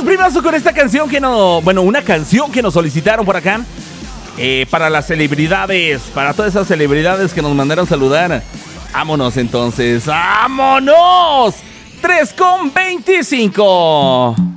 primazo, con esta canción que no... Bueno, una canción que nos solicitaron por acá. Para las celebridades, para todas esas celebridades que nos mandaron saludar. Vámonos entonces, ¡vámonos! 3:25.